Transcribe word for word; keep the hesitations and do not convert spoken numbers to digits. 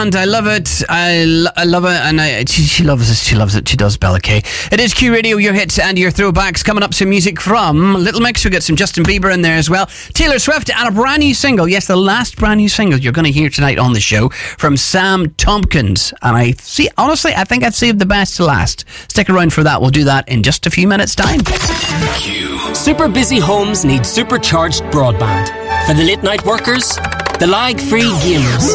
And I love it. I, lo- I love it, and I, she, she loves it. She loves it. She does, Bella Kay. It is Q Radio, your hits and your throwbacks. Coming up, some music from Little Mix. We got some Justin Bieber in there as well. Taylor Swift and a brand new single. Yes, the last brand new single you're going to hear tonight on the show from Sam Tompkins. And I see, honestly, I think I've saved the best to last. Stick around for that. We'll do that in just a few minutes' time. Q. Super busy homes need supercharged broadband. For the late night workers, the lag-free gamers.